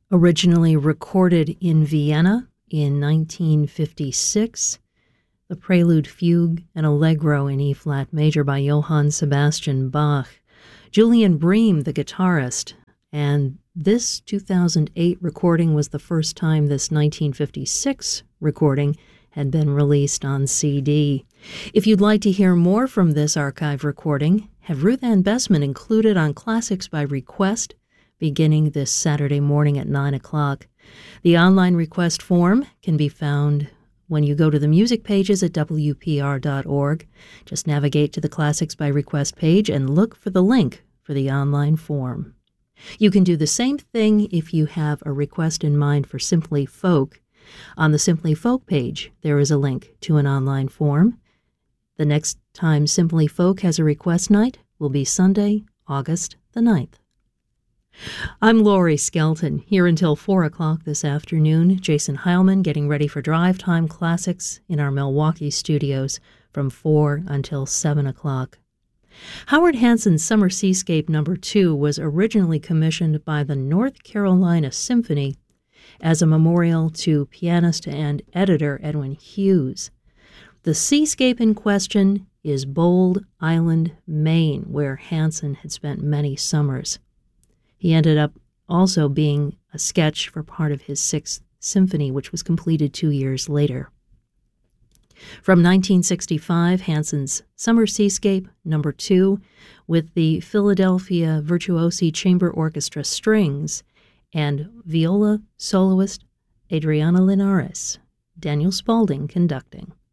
Originally recorded in Vienna in 1956, the Prelude, Fugue, and Allegro in E-flat major by Johann Sebastian Bach. Julian Bream, the guitarist, and this 2008 recording was the first time this 1956 recording had been released on CD. If you'd like to hear more from this archive recording, have Ruth Ann Bessman included on Classics by Request beginning this Saturday morning at 9 o'clock. The online request form can be found when you go to the music pages at WPR.org. Just navigate to the Classics by Request page and look for the link for the online form. You can do the same thing if you have a request in mind for Simply Folk. On the Simply Folk page, there is a link to an online form. The next time Simply Folk has a request night will be Sunday, August the 9th. I'm Laurie Skelton, here until 4 o'clock this afternoon. Jason Heilman getting ready for Drive Time Classics in our Milwaukee studios from 4 until 7 o'clock. Howard Hanson's Summer Seascape No. 2 was originally commissioned by the North Carolina Symphony as a memorial to pianist and editor Edwin Hughes. The seascape in question is Bold Island, Maine, where Hanson had spent many summers. He ended up also being a sketch for part of his Sixth Symphony, which was completed 2 years later. From 1965, Hanson's Summer Seascape No. 2 with the Philadelphia Virtuosi Chamber Orchestra Strings and viola soloist Adriana Linares, Daniel Spaulding conducting.